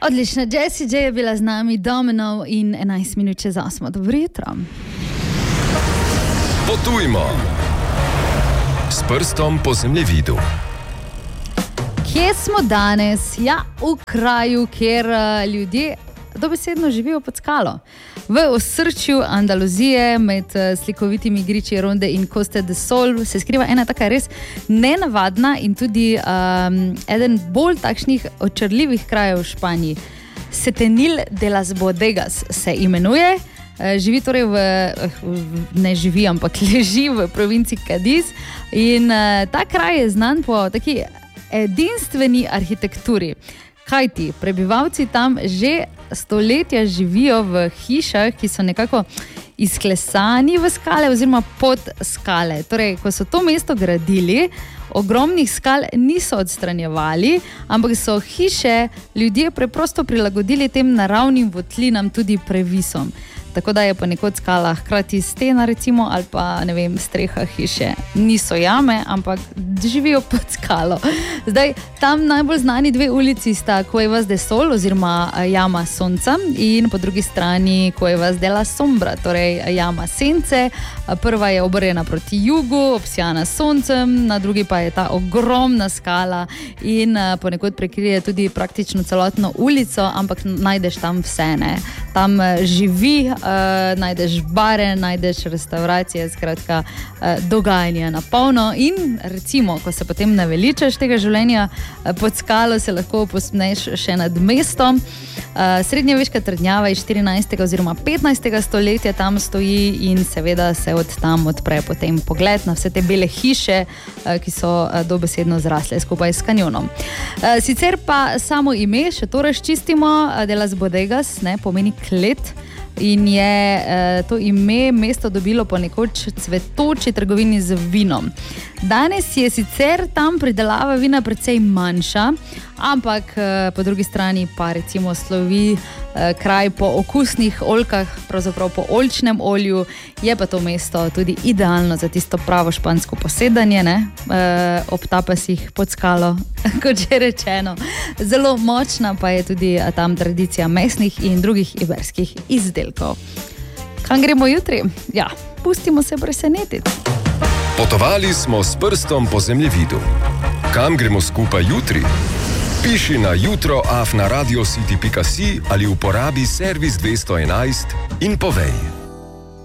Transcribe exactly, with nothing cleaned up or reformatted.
Odlično, Jessie J je bila z nami, Domino in enajst minut čez osmo. Dobro jutro. Potujmo s prstom po zemljevidu. Kje smo danes? Ja, v kraju, kjer uh, ljudje dobesedno živijo pod skalo. V osrčju Andaluzije med uh, slikovitimi griči Ronde in Costa del Sol se skriva ena taka res nenavadna in tudi um, eden bolj takšnih očarljivih krajev v Španiji. Setenil de las Bodegas se imenuje. Živi torej v, ne živi, ampak leži v provinci Cadiz in uh, ta kraj je znan po taki edinstveni arhitekturi. Kajti prebivalci tam že stoletja živijo v hišah, ki so nekako izklesani v skale oziroma pod skale. Torej, ko so to mesto gradili, ogromnih skal niso odstranjevali, ampak so hiše ljudje preprosto prilagodili tem naravnim votlinam, tudi previsom. Tako da je ponekod skala hkrati stena recimo ali pa ne vem, streha hiše. Niso jame, ampak živijo pod skalo. Zdaj, tam najbolj znani dve ulici sta Cuevas del Sol oziroma jama sonca in po drugi strani Cuevas de la Sombra, torej jama sence. Prva je obrnjena proti jugu, obsijana s soncem, na drugi pa je ta ogromna skala in ponekod prekrije tudi praktično celotno ulico, ampak najdeš tam vse, ne. Tam živi, uh, najdeš bare, najdeš restauracije, skratka uh, dogajanje na polno in recimo, ko se potem naveličaš tega življenja uh, pod skalo, se lahko posmeješ še nad mestom. Uh, srednjeveška trdnjava iz štirinajstega oziroma petnajstega stoletja tam stoji in seveda se od tam odpre potem pogled na vse te bele hiše, uh, ki so uh, dobesedno zrasle skupaj s kanjonom. Uh, sicer pa samo ime, še to razčistimo, uh, de las Bodegas, ne, pomeni klet in je eh, to ime mesto dobilo po nekoč cvetoči trgovini z vinom. Danes je sicer tam pridelava vina precej manjša, ampak eh, po drugi strani pa recimo slovi eh, kraj po okusnih oljkah, pravzaprav po oljčnem olju, je pa to mesto tudi idealno za tisto pravo špansko posedanje, ne? Eh, ob tapasih pod skalo, kot že rečeno. Zelo močna pa je tudi tam tradicija mesnih in drugih iberskih izdelkov. Kam gremo jutri? Ja, pustimo se presenetiti. Potovali smo s prstom po zemljevidu. Kam gremo skupaj jutri? Piši na jutro afna radiocity pika si ali uporabi servis dvesto enajst in povej.